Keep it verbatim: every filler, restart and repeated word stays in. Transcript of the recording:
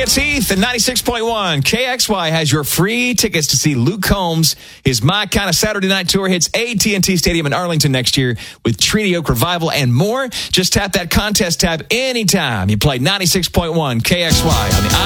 It's Heath at ninety-six point one. K X Y has your free tickets to see Luke Combs. His My Kind of Saturday Night Tour hits A T and T Stadium in Arlington next year with Treaty Oak Revival and more. Just tap that contest tab anytime you play ninety-six point one K X Y on the